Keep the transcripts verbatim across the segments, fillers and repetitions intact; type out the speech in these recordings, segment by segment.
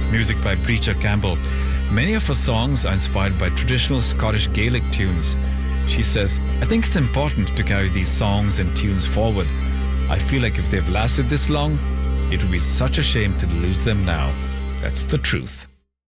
Music by Preacher Campbell. Many of her songs are inspired by traditional Scottish Gaelic tunes. She says, I think it's important to carry these songs and tunes forward. I feel like if they've lasted this long, it would be such a shame to lose them now. That's the truth.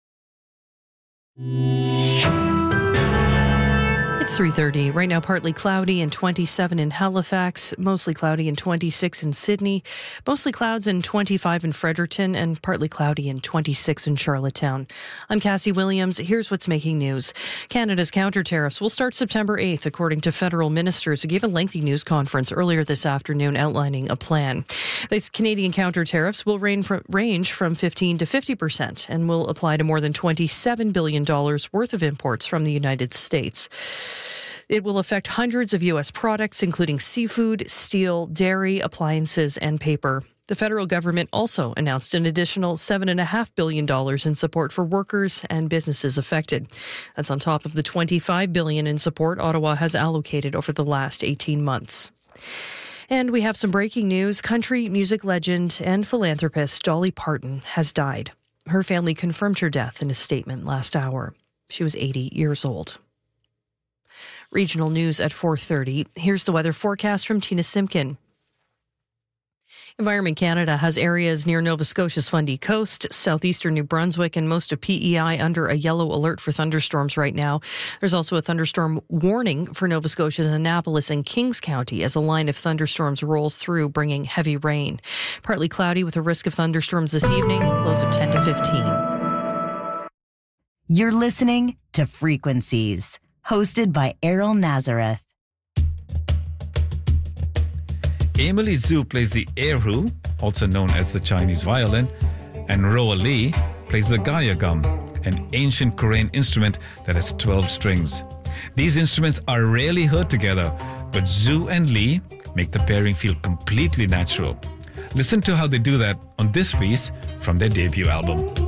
It's three thirty. Right now, partly cloudy and twenty-seven in Halifax, mostly cloudy and twenty-six in Sydney, mostly clouds and twenty-five in Fredericton, and partly cloudy and twenty-six in Charlottetown. I'm Cassie Williams. Here's what's making news. Canada's counter tariffs will start September eighth, according to federal ministers who gave a lengthy news conference earlier this afternoon outlining a plan. The Canadian counter tariffs will range from, range from fifteen to fifty percent and will apply to more than twenty-seven billion dollars worth of imports from the United States. It will affect hundreds of U S products, including seafood, steel, dairy, appliances, and paper. The federal government also announced an additional seven point five billion dollars in support for workers and businesses affected. That's on top of the twenty-five billion dollars in support Ottawa has allocated over the last eighteen months. And we have some breaking news. Country music legend and philanthropist Dolly Parton has died. Her family confirmed her death in a statement last hour. She was eighty years old. Regional news at four thirty. Here's the weather forecast from Tina Simpkin. Environment Canada has areas near Nova Scotia's Fundy Coast, southeastern New Brunswick, and most of P E I under a yellow alert for thunderstorms right now. There's also a thunderstorm warning for Nova Scotia's Annapolis and Kings County as a line of thunderstorms rolls through, bringing heavy rain. Partly cloudy with a risk of thunderstorms this evening, lows of ten to fifteen. You're listening to Frequencies, hosted by Errol Nazareth. Emily Zhu plays the erhu, also known as the Chinese violin, and Roa Lee plays the gayagum, an ancient Korean instrument that has twelve strings. These instruments are rarely heard together, but Zhu and Lee make the pairing feel completely natural. Listen to how they do that on this piece from their debut album.